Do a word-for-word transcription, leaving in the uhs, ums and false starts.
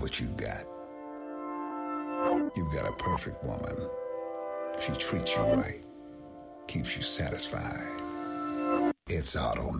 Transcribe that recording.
what you got. You've got a perfect woman. She treats you right, keeps you satisfied. It's auto.